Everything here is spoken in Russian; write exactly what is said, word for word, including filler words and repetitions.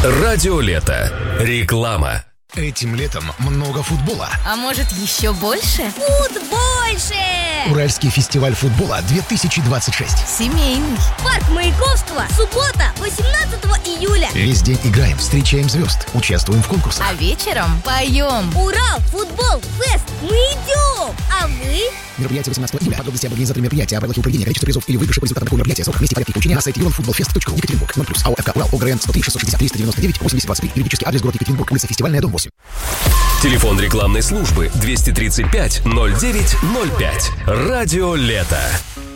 Радио Лето. Реклама. Этим летом много футбола. А может, еще больше? Футбольше! Уральский фестиваль футбола две тысячи двадцать шесть. Семейный. Парк Маяковского. Суббота, восемнадцатого июля. Весь день играем, встречаем звезд, участвуем в конкурсах. А вечером поем. Урал, футбол, фест. Мы идем! А вы? Мероприятие восемнадцатого июля. Подробности об организаторе мероприятия, о правилах его проведения, количестве призов или выигрыше по результатам такого мероприятия, сроках, месте, порядке получения на сайте юронфутболфест точка ру. Екатеринбург. ноль плюс. АО ФК Урал. ОГРН сто три шестьсот шестьдесят триста девяносто девять восемьдесят двадцать три. Юридический адрес город Екатеринбург. Улица Фестивальная, дом восемь. Телефон рекламной службы двести тридцать пять ноль девять ноль пять. Радио Лето.